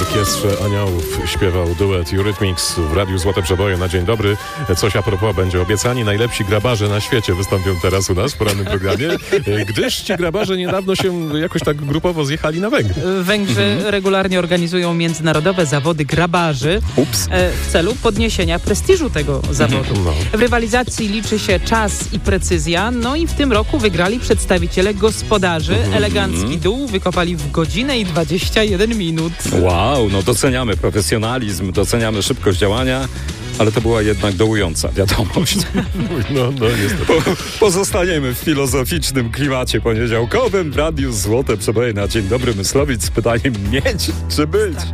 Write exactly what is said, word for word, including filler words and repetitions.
orkiestrze Aniołów śpiewał duet Eurythmics w Radiu Złote Przeboje na dzień dobry. Coś a propos będzie obiecani. Najlepsi grabarze na świecie wystąpią teraz u nas w porannym programie, gdyż ci grabarze niedawno się jakoś tak grupowo zjechali na Węgry. Węgrzy mhm. regularnie organizują międzynarodowe zawody grabarzy Ups. w celu podniesienia prestiżu tego zawodu. No. W rywalizacji liczy się czas i precyzja, no i w tym roku wygrali przedstawiciele gospodarzy. Mhm. Elegancki dół wykopali w godzinę i dwadzieścia jeden minut. Wow, no doceniamy profesjonalizm, doceniamy szybkość działania, ale to była jednak dołująca wiadomość. No, no niestety. Po, pozostaniemy w filozoficznym klimacie poniedziałkowym w Radiu Złote Przeboje na Dzień Dobry Myslowic z pytaniem mieć czy być?